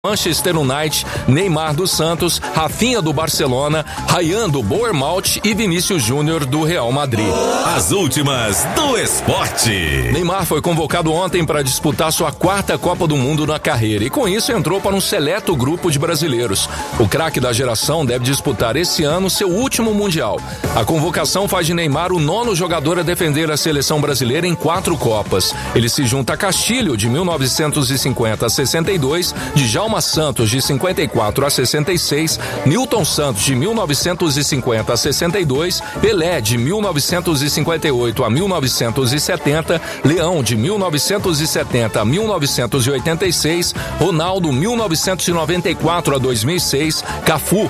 Manchester United, Neymar do Santos, Rafinha do Barcelona, Ryan do Bournemouth e Vinícius Júnior do Real Madrid. As últimas do esporte. Neymar foi convocado ontem para disputar sua 4ª Copa do Mundo na carreira e com isso entrou para um seleto grupo de brasileiros. O craque da geração deve disputar esse ano seu último Mundial. A convocação faz de Neymar o 9º jogador a defender a seleção brasileira em 4 Copas. Ele se junta a Castilho, de 1950 a 62, Djalma Santos, de 54 a 66, Nilton Santos, de 1950 a 62, Pelé, de 1958 a 1970, Leão, de 1970 a 1986, Ronaldo, 1994 a 2006, Cafu,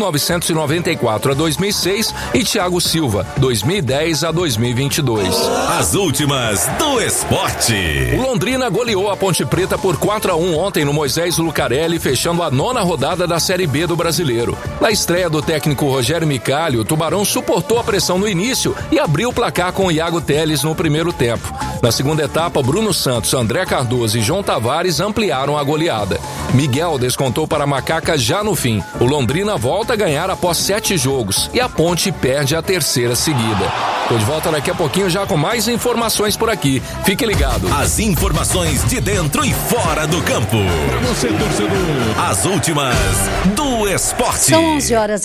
1994 a 2006 e Thiago Silva, 2010 a 2022. As últimas do esporte. O Londrina goleou a Ponte Preta por 4-1 ontem no Moisés Lucarelli, fechando a 9ª rodada da Série B do Brasileiro. Na estreia do técnico Rogério Micali, o Tubarão suportou a pressão no início e abriu o placar com o Iago Teles no primeiro tempo. Na segunda etapa, Bruno Santos, André Cardoso e João Tavares ampliaram a goleada. Miguel descontou para a Macaca já no fim. O Londrina volta a ganhar após 7 jogos e a Ponte perde a 3ª seguida. Tô de volta daqui a pouquinho já com mais informações por aqui. Fique ligado. As informações de dentro e fora do campo. Pra você, torcedor. As últimas do esporte. São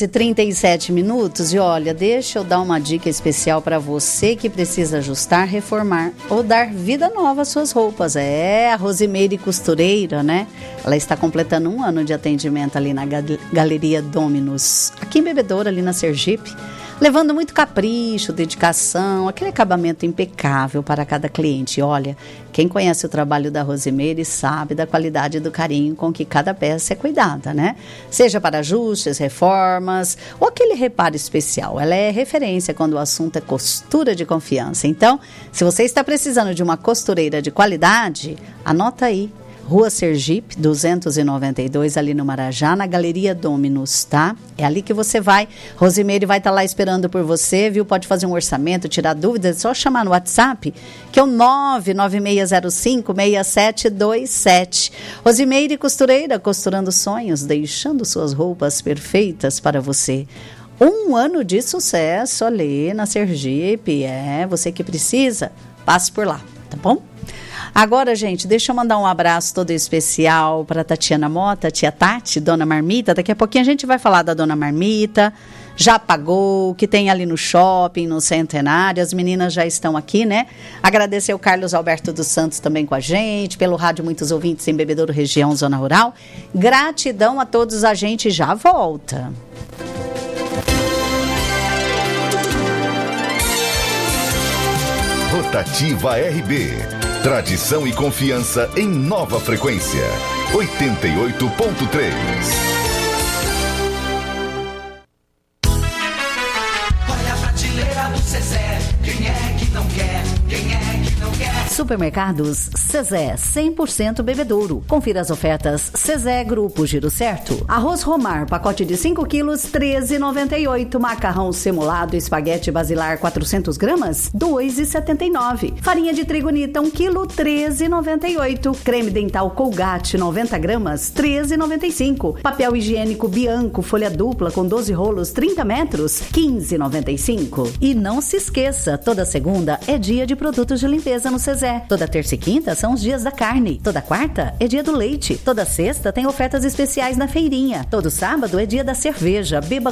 11h37 e olha, deixa eu dar uma dica especial para você que precisa ajustar, reformar ou dar vida nova às suas roupas. É a Rosimeire Costureira, né? Ela está completando 1 ano de atendimento ali na Galeria Dominus, aqui em Bebedouro, ali na Sergipe. Levando muito capricho, dedicação, aquele acabamento impecável para cada cliente. Olha, quem conhece o trabalho da Rosimeire sabe da qualidade e do carinho com que cada peça é cuidada, né? Seja para ajustes, reformas ou aquele reparo especial. Ela é referência quando o assunto é costura de confiança. Então, se você está precisando de uma costureira de qualidade, anota aí. Rua Sergipe, 292, ali no Marajá, na Galeria Dominus, tá? É ali que você vai. Rosimeire vai estar lá esperando por você, viu? Pode fazer um orçamento, tirar dúvidas, é só chamar no WhatsApp, que é o 996056727. Rosimeire Costureira, costurando sonhos, deixando suas roupas perfeitas para você. 1 ano de sucesso ali na Sergipe, você que precisa, passe por lá, tá bom? Agora, gente, deixa eu mandar um abraço todo especial para Tatiana Mota, tia Tati, Dona Marmita. Daqui a pouquinho a gente vai falar da Dona Marmita. Já pagou, que tem ali no shopping, no Centenário. As meninas já estão aqui, né? Agradecer o Carlos Alberto dos Santos também com a gente, pelo rádio Muitos Ouvintes em Bebedouro, região, Zona Rural. Gratidão a todos, a gente já volta. Rotativa RB. Tradição e confiança em nova frequência. 88.3. Olha a prateleira do Zezé. Quem é que não quer? Quem é que não quer? Supermercados Zezé, 100% bebedouro. Confira as ofertas Zezé Grupo Giro Certo. Arroz Romar, pacote de 5 quilos, R$13,98. Macarrão semolado, espaguete basilar, 400 gramas, R$2,79. Farinha de trigo Nita, 1 quilo, R$13,98. Creme dental Colgate, 90 gramas, R$13,95. Papel higiênico Bianco, folha dupla com 12 rolos, 30 metros, R$15,95. E não se esqueça, toda segunda é dia de produtos de limpeza no Zezé. Toda terça e quinta são os dias da carne. Toda quarta é dia do leite. Toda sexta tem ofertas especiais na feirinha. Todo sábado é dia da cerveja. Beba